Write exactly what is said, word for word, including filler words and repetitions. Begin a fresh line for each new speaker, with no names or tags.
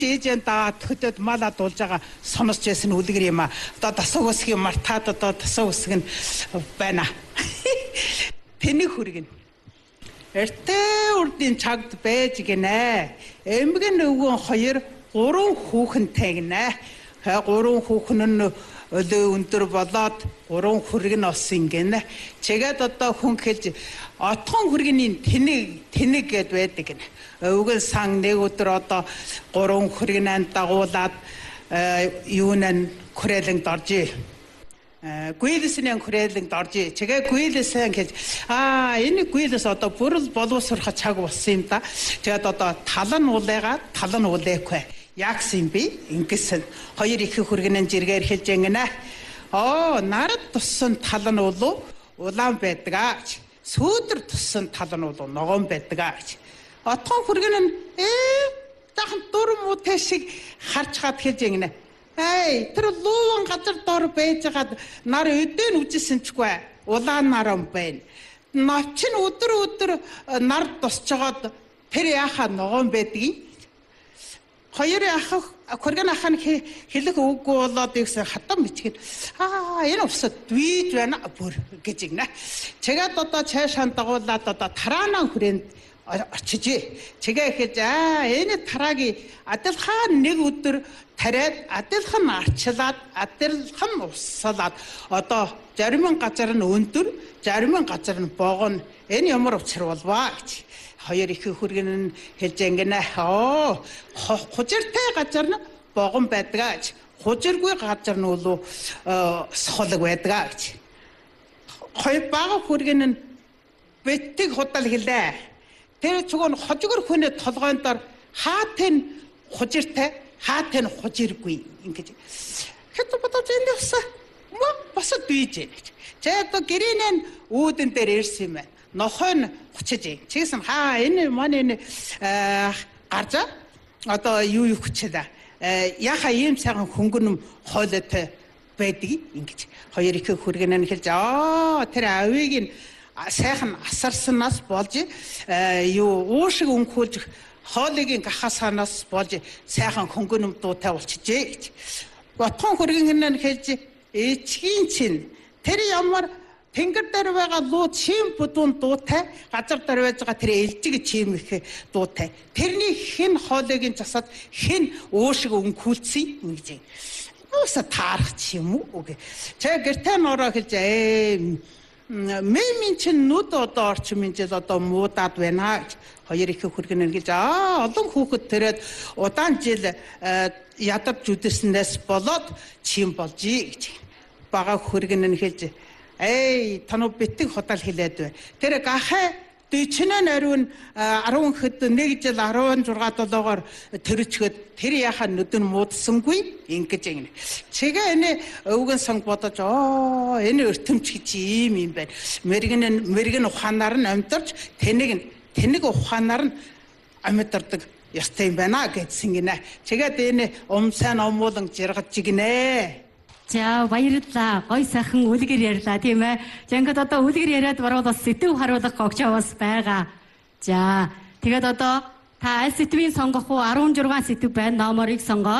ээжэн даа төдөд малаа дуулж байгаа сонсч байсан үлгэр юм а. Одоо дасуу үсгийн мартаад одоо дасуу үсг нь байна. Тэний хүргэн. Эртээ урдын цагт байж гинэ. Эмгэн өвгөн хоёр гурван хүүхэнтэй гинэ. Гурван хүүхэн нь өлөө өндөр болоод гурван хүргэн олсон гинэ. Чигээд одоо хүн хэлж отхон хүргэний тэнэг тэнэг гэд байдаг гинэ. Өвгөн сан нэг өдөр одоо гурван хүргэнэн дагуулад юунан хүрээлэнд оржээ. Гүйлэсний хүрээлэнд оржээ. Чигээ гүйлэсэн гэж аа энэ гүйлэс одоо бүрэл боловсрох цаг болсон юм да. Тэгээд одоо талан уулайгаа талан уулайхгүй. Яагсан би ингэсэн хоёр их хүргэнэн жиргээр хэлж ингэнэ. Оо нарад туссан талан уулуу улаан байдаг. Сүүдэр туссан талан уулуу ногоон байдаг. Отхон хүргэн нь ээ тахан дур муутай шиг харж хаад хэлж ингэнэ. Эй, тэр луун газар дор байж байгаад нар өдөө үжсэн чгүй улаан нар юм байна. Навчин өдөр өдөр нар тусч жагаад тэр яхаа ногоон байдгийг. Хоёр ах хүргэн ах нь хэлэх үггүй болоод ихсэн хатан бичгээд аа энэ усад вийж байна бүр гэж игнэ. Чигээд одоо цаашаа дагуулад одоо тараанаа хүрээнд очижээ. Чигээ хийж аа энэ тарагийн адилхан нэг өдөр тариад адилхан арчлаад адилхан уссалаад одоо зарим газар нь өндөр зарим газар нь богоно энэ ямар учир болваа гэж хоёр их хүргэн нь хэлж ингэнэ. Оо хужиртай газар нь богон байдаг гэж хужиргүй газар нь бол сохолог байдаг гэж хоёр бага хүргэн нь бэтиг худал хэлээ. Тэр чугун хожигор хүнээ толгойноор хаатын хужиртай хаатын хужиргүй ингэж хэд бодож энэ уса мөн босод бийж гэж. За одоо гэрэнэн үүдэн дээр ирсэн юм байна. Нохой нь хүчиж. Чигсэн хаа энэ манай энэ гаржаа одоо юу юу хүчээд яхаа ийм сайхан хөнгөнөм хоолойтой байдаг ингэж. Хоёр их хүргэнэн хэлж аа тэр авийг нь сайхан асарснаас болж юу уушиг өнхүүлж хоолойгийн гахасанаас болж сайхан хөнгөнөм дуутай болчихжээ гэж. Отхон хүргэн нь хэлж эчгийн чинь тэр ямар тэнгэр дээр байгаа луу чим бүдүүн дуутай газар дээр байж байгаа тэр элжиг чим их дуутай. Тэрний хэн хоолойгийн засаад хэн уушиг өнхүүлсэн юм гэж. Уусаа таарах юм уу гэ. Тэ гэртээ нороо хэлж ээ мэмин чин нүд одоо орчмын жил одоо муудаад байна гэж хоёр их хүргэн гэж аа олон хүүхэд тэрээд удаан жил ядарч үдэрснээс болоод чим болжий гэж бага хүргэн нь хэлж эй тануу битэг худал хэлээд бай. Тэр гахаа дичнэн ариун арван хэд нэг жил арван зургаат долоогоор төрөчгöd тэр яхаа нүдэн муудсангүй ингэж ингэ. Чигээ энэ өвгөн санг бодож оо энэ өртөмч гэж ийм юм байна. Мэргэн мэргэн ухаанаар нь амьдарч тэнэг тэнэг ухаанаар нь амьдардаг ёстой юм байна гэсэн гинэ. Чигээд энэ ум сайн омуулан жиргаж гинэ.
За баярлалаа. Гой сайхан үлгэр ярьлаа тийм ээ. За ингээд одоо үлгэр яриад барууд бас сэдв харуулах гогчоо бас байгаа. За тэгээд одоо та аль сэдвийн сонгох уу? арван зургаан сэдв байна. Номерыг сонгоо.